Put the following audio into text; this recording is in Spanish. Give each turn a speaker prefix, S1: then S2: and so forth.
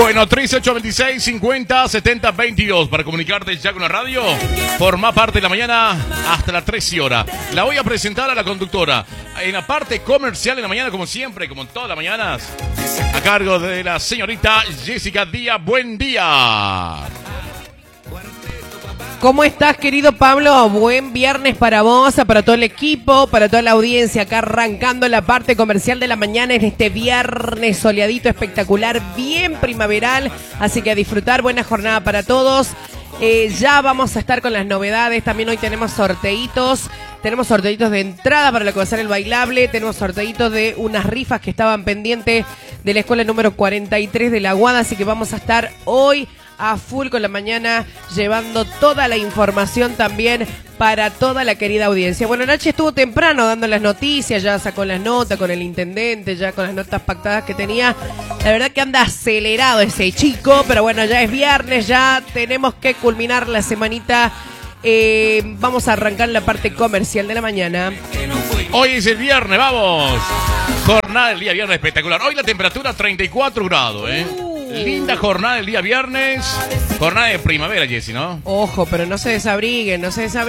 S1: Bueno, 3826-50-70-22 para comunicarte ya con la radio. Forma parte de la mañana hasta las 13 horas. La voy a presentar a la conductora en la parte comercial en la mañana, como siempre, como en todas las mañanas, a cargo de la señorita Jessica Díaz. Buen día.
S2: ¿Cómo estás, querido Pablo? Buen viernes para vos, para todo el equipo, para toda la audiencia. Acá arrancando la parte comercial de la mañana en este viernes soleadito, espectacular, bien primaveral. Así que a disfrutar, buena jornada para todos. Ya vamos a estar con las novedades. También hoy tenemos sorteitos. Tenemos sorteitos de entrada para lo que va a ser el bailable. Tenemos sorteitos de unas rifas que estaban pendientes de la escuela número 43 de La Aguada. Así que vamos a estar hoy a full con la mañana, llevando toda la información también para toda la querida audiencia. Bueno, Nachi estuvo temprano dando las noticias, ya sacó las notas con el intendente, ya con las notas pactadas que tenía. La verdad que anda acelerado ese chico, pero bueno, ya es viernes, ya tenemos que culminar la semanita. Vamos a arrancar la parte comercial de la mañana.
S1: Hoy es el viernes, vamos. Jornada del día viernes espectacular. Hoy la temperatura 34 grados, Linda jornada del día viernes. Jornada de primavera, Jessy, ¿no?
S2: Ojo, pero no se desabriguen,